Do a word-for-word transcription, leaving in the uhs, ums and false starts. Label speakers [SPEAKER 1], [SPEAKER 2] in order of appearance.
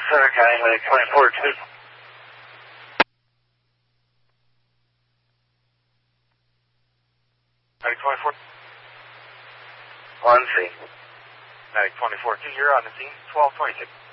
[SPEAKER 1] Center County, Medic twenty-four two. Medic twenty-four. one C.
[SPEAKER 2] Medic twenty-four two, you're on the scene, twelve twenty-six.